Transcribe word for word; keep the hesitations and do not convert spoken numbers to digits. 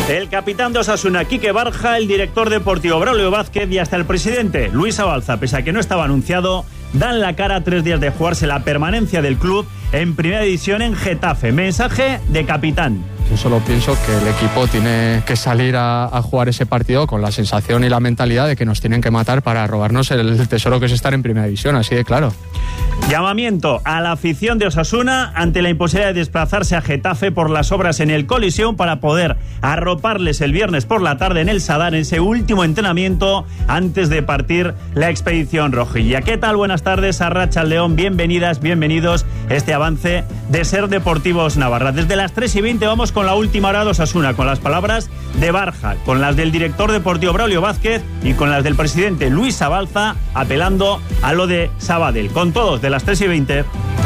El capitán de Osasuna, Quique Barja, el director deportivo Braulio Vázquez y hasta el presidente Luis Abalza, pese a que no estaba anunciado, dan la cara a tres días de jugarse la permanencia del club en primera división en Getafe. Mensaje de capitán. Yo solo pienso que el equipo tiene que salir a, a jugar ese partido con la sensación y la mentalidad de que nos tienen que matar para robarnos el tesoro que es estar en primera división, así de claro. Llamamiento a la afición de Osasuna ante la imposibilidad de desplazarse a Getafe por las obras en el Coliseum para poder arroparles el viernes por la tarde en el Sadar, en ese último entrenamiento antes de partir la expedición rojilla. ¿Qué tal? Buenas tardes, Arratsaldeon, bienvenidas, bienvenidos a este avance de Ser Deportivos Navarra. Desde las tres y veinte vamos con la última hora de Osasuna, con las palabras de Barja, con las del director deportivo Braulio Vázquez y con las del presidente Luis Abalza, apelando a lo de Sabadell. Con todos, de las tres y veinte.